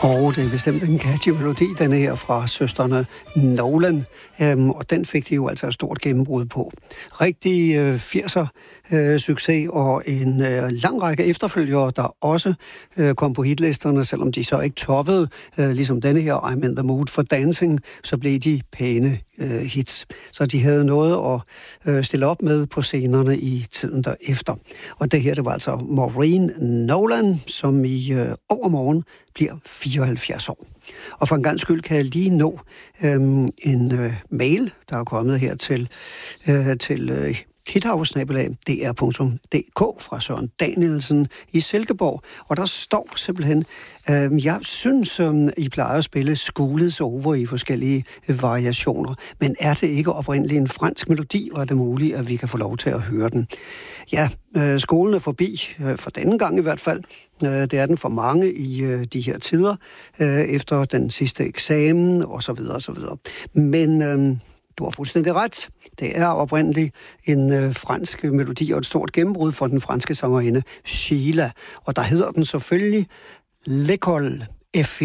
Og det er bestemt en catchy melodi, den her fra søstrene Nolan, og den fik de jo altså et stort gennembrud på. Rigtig 80'er succes og en lang række efterfølgere, der også kom på hitlisterne, selvom de så ikke toppede, ligesom denne her, I'm in the mood for dancing, så blev de pæne hits. Så de havde noget at stille op med på scenerne i tiden derefter. Og det her, det var altså Maureen Nolan, som i overmorgen bliver 74 år. Og for en gang skyld kan jeg lige nå en mail, der er kommet her til hithouse@dr.dk fra Søren Danielsen i Silkeborg. Og der står simpelthen, jeg synes, I plejer at spille School's Over i forskellige variationer, men er det ikke oprindeligt en fransk melodi, og er det muligt, at vi kan få lov til at høre den? Ja, skolen er forbi, for denne gang i hvert fald. Det er den for mange i de her tider, efter den sidste eksamen osv. osv. Men du har fuldstændig ret. Det er oprindeligt en fransk melodi og et stort gennembrud for den franske sangerinde Sheila. Og der hedder den selvfølgelig L'École F.